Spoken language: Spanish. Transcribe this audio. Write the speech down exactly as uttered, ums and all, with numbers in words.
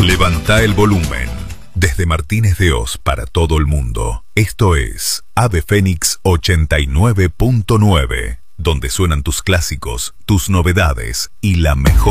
Levanta el volumen. Desde Martínez de Oz para todo el mundo, esto es Ave Fénix ochenta y nueve punto nueve, donde suenan tus clásicos, tus novedades y la mejor